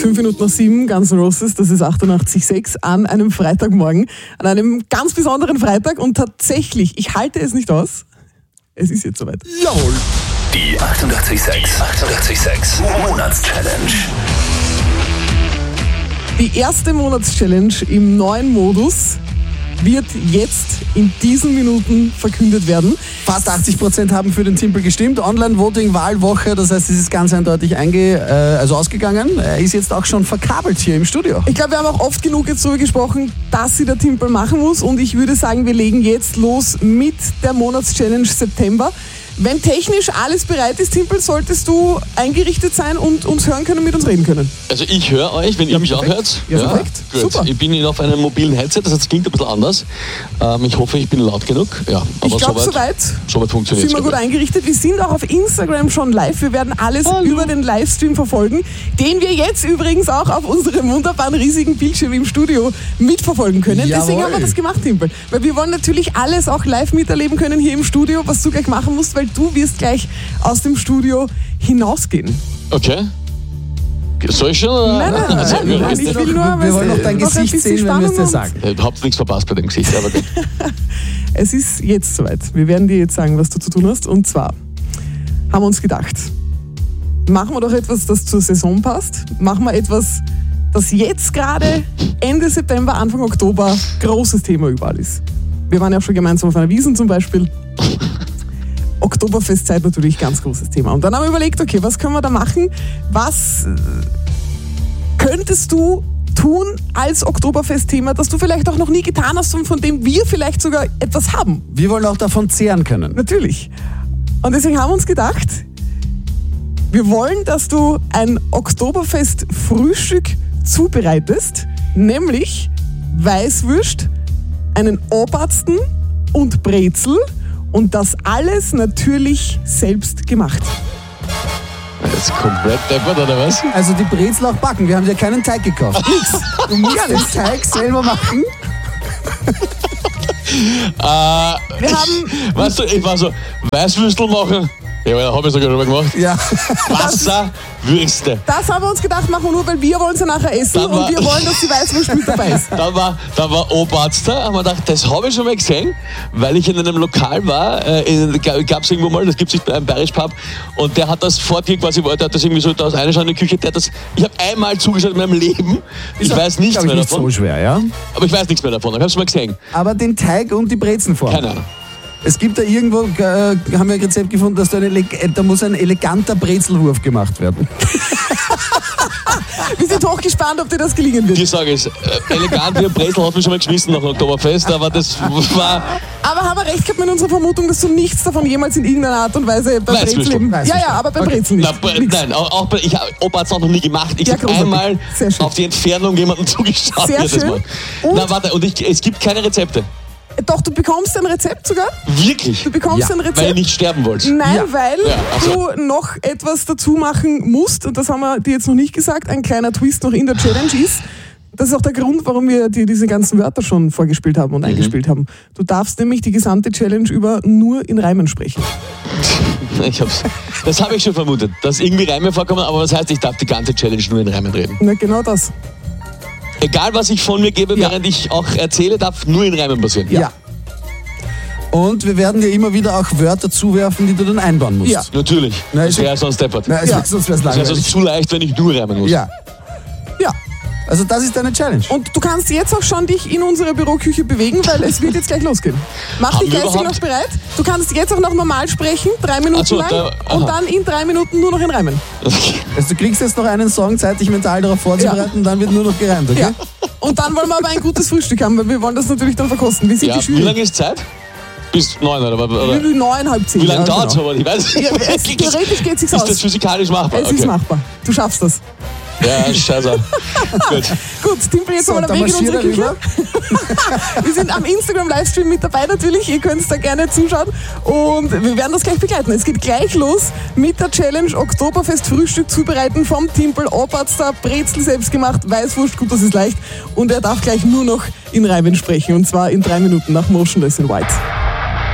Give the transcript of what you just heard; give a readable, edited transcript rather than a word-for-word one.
5 Minuten nach 7, Guns N' Roses, das ist 88,6 an einem Freitagmorgen, an einem ganz besonderen Freitag und tatsächlich, ich halte es nicht aus, es ist jetzt soweit. Jawohl. Die 88,6 Monatschallenge. Die erste Monatschallenge im neuen Modus wird jetzt in diesen Minuten verkündet werden. Fast 80% haben für den Timpel gestimmt. Online-Voting, Wahlwoche, das heißt, es ist ganz eindeutig ausgegangen. Er ist jetzt auch schon verkabelt hier im Studio. Ich glaube, wir haben auch oft genug jetzt darüber gesprochen, dass sie der Timpel machen muss und ich würde sagen, wir legen jetzt los mit der Monatschallenge September. Wenn technisch alles bereit ist, Timpel, solltest du eingerichtet sein und uns hören können, mit uns reden können. Also ich höre euch, wenn ihr mich auch hört. Ja, perfekt. Gut. Super. Ich bin auf einem mobilen Headset, das heißt, es klingt ein bisschen anders. Ich hoffe, ich bin laut genug. Ja, aber ich glaube, soweit funktioniert sind wir gut eingerichtet. Wir sind auch auf Instagram schon live. Wir werden alles über den Livestream verfolgen, den wir jetzt übrigens auch auf unserem wunderbaren riesigen Bildschirm im Studio mitverfolgen können. Jawohl. Deswegen haben wir das gemacht, Timpel. Weil wir wollen natürlich alles auch live miterleben können hier im Studio, was du gleich machen musst, weil du wirst gleich aus dem Studio hinausgehen. Okay. Soll ich schon? Nein, ich will nur... Wir wollen noch dein Gesicht sehen, wenn wir es dir sagen. Ihr habt nichts verpasst bei dem Gesicht, aber gut. Es ist jetzt soweit. Wir werden dir jetzt sagen, was du zu tun hast. Und zwar haben wir uns gedacht, machen wir doch etwas, das zur Saison passt. Machen wir etwas, das jetzt gerade Ende September, Anfang Oktober großes Thema überall ist. Wir waren ja auch schon gemeinsam auf einer Wiesn zum Beispiel. Oktoberfestzeit natürlich ganz großes Thema. Und dann haben wir überlegt, okay, was können wir da machen? Was könntest du tun als Oktoberfestthema, das du vielleicht auch noch nie getan hast und von dem wir vielleicht sogar etwas haben? Wir wollen auch davon zehren können. Natürlich. Und deswegen haben wir uns gedacht, wir wollen, dass du ein Oktoberfest-Frühstück zubereitest, nämlich Weißwürst, einen Obersten und Brezel und das alles natürlich selbst gemacht. Das ist komplett deppert, oder was? Also die Brezel auch backen. Wir haben dir keinen Teig gekauft. Nix. Du musst den Teig selber machen. Wir haben... Weißt du, ich war so, Weißwürstel machen. Ja, habe ich sogar schon mal gemacht. Ja. Wasser, Würste. Das haben wir uns gedacht, machen wir nur, weil wir wollen es ja nachher essen und wir wollen, dass die Weißwurst mit dabei ist. Dann war Oberarzt da, haben wir gedacht, das habe ich schon mal gesehen, weil ich in einem Lokal war, gab es irgendwo mal, das gibt es beim Bayerisch Pub, und der hat das vor dir quasi, der hat das irgendwie so da aus einer Schau in die Küche, ich habe einmal zugeschaut in meinem Leben, ich weiß nichts mehr nicht davon. So schwer, ja? Aber ich weiß nichts mehr davon, ich habe es mal gesehen. Aber den Teig und die Brezeln vor. Keine Ahnung. Es gibt da irgendwo, haben wir ein Rezept gefunden, dass da muss ein eleganter Brezelwurf gemacht werden. Wir sind hochgespannt, ob dir das gelingen wird. Die sage ich, elegant wie ein Brezel hat mich schon mal geschmissen nach dem Oktoberfest, aber das war... Aber haben wir recht gehabt mit unserer Vermutung, dass du nichts davon jemals in irgendeiner Art und Weise bei Brezel eben... Ja, aber bei Brezel nicht. Nein, auch bei, ich habe Oberarzt auch noch nie gemacht. Ich habe einmal auf die Entfernung jemanden zugeschaut. Sehr schön. Mal. Na, warte, es gibt keine Rezepte. Doch, du bekommst ein Rezept sogar. Wirklich? Du bekommst ein Rezept. Weil ihr nicht sterben wollt. Nein, weil du noch etwas dazu machen musst, und das haben wir dir jetzt noch nicht gesagt, ein kleiner Twist noch in der Challenge ist. Das ist auch der Grund, warum wir dir diese ganzen Wörter schon vorgespielt haben und eingespielt haben. Du darfst nämlich die gesamte Challenge über nur in Reimen sprechen. Das habe ich schon vermutet, dass irgendwie Reime vorkommen, aber was heißt, ich darf die ganze Challenge nur in Reimen reden? Na, genau das. Egal, was ich von mir gebe, während ich auch erzähle, darf nur in Reimen passieren. Ja. Und wir werden dir immer wieder auch Wörter zuwerfen, die du dann einbauen musst. Ja. Natürlich. Das wäre sonst deppert. Sonst wäre es Das wäre langweilig. sonst zu leicht, wenn ich nur reimen muss. Ja. Ja. Also das ist deine Challenge. Und du kannst jetzt auch schon dich in unsere Büroküche bewegen, weil es wird jetzt gleich losgehen. Mach dich geistig noch bereit. Du kannst jetzt auch noch normal sprechen, 3 Minuten lang, und dann in 3 Minuten nur noch in Reimen. Also du kriegst jetzt noch einen Song Zeit, dich mental darauf vorzubereiten, und dann wird nur noch gereimt, okay? Ja. Und dann wollen wir aber ein gutes Frühstück haben, weil wir wollen das natürlich dann verkosten. Wie sind die Jury? Wie lange ist Zeit? Bis 9 oder? 9, halb 10. Wie lange dauert es aber? Ich weiß nicht. Theoretisch geht es sich aus. Ist das physikalisch machbar? Es ist machbar. Du schaffst das. Ja, scheiße. Gut, Timpel, jetzt mal am Weg in unsere Küche. Wir sind am Instagram-Livestream mit dabei natürlich. Ihr könnt da gerne zuschauen. Und wir werden das gleich begleiten. Es geht gleich los mit der Challenge Oktoberfest Frühstück zubereiten vom Timpel. Oberarzt, Brezel selbst gemacht, Weißwurst, gut, das ist leicht. Und er darf gleich nur noch in Reimen sprechen. Und zwar in 3 Minuten nach Motionless in White.